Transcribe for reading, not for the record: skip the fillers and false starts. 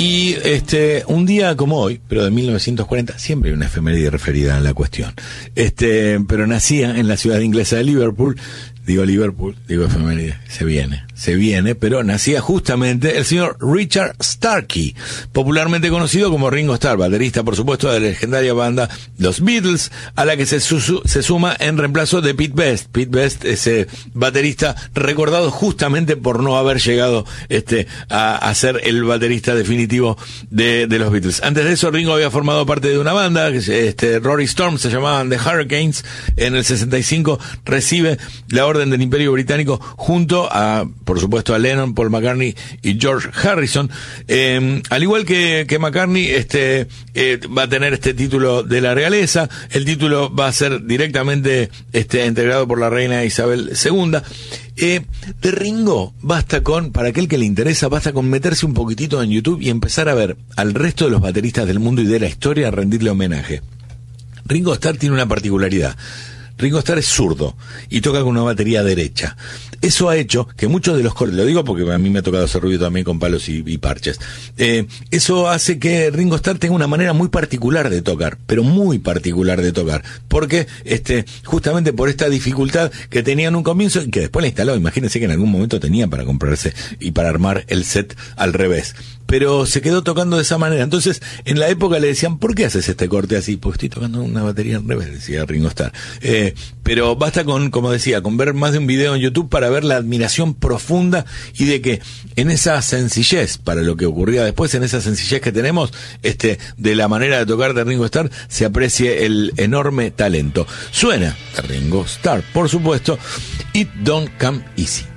Y un día como hoy, pero de 1940, siempre hay una efeméride referida a la cuestión. Pero nacía en la ciudad inglesa de Liverpool. Digo efeméride, se viene, pero nacía justamente el señor Richard Starkey, popularmente conocido como Ringo Starr, baterista, por supuesto, de la legendaria banda Los Beatles, a la que se suma en reemplazo de Pete Best. Pete Best, ese baterista recordado justamente por no haber llegado a ser el baterista definitivo de los Beatles. Antes de eso, Ringo había formado parte de una banda, Rory Storm, se llamaban The Hurricanes. En el 65 recibe la Orden del Imperio Británico junto a, por supuesto, a Lennon, Paul McCartney y George Harrison. Al igual que McCartney, va a tener este título de la realeza. El título va a ser directamente entregado por la reina Isabel II. De Ringo, para aquel que le interesa, basta con meterse un poquitito en YouTube y empezar a ver al resto de los bateristas del mundo y de la historia a rendirle homenaje. Ringo Starr tiene una particularidad. Ringo Starr es zurdo y toca con una batería derecha. Eso ha hecho que muchos de los cortes, lo digo porque a mí me ha tocado hacer ruido también con palos y parches, eso hace que Ringo Starr tenga una manera muy particular de tocar, pero muy particular de tocar, porque justamente por esta dificultad que tenía en un comienzo y que después la instaló. Imagínense que en algún momento tenía para comprarse y para armar el set al revés, pero se quedó tocando de esa manera. Entonces, en la época le decían, ¿por qué haces este corte así? Porque estoy tocando una batería al revés, decía Ringo Starr. Pero basta con, como decía, con ver más de un video en YouTube para ver la admiración profunda y de que en esa sencillez, para lo que ocurría después, en esa sencillez que tenemos, de la manera de tocar de Ringo Starr, se aprecie el enorme talento. Suena de Ringo Starr, por supuesto, It Don't Come Easy.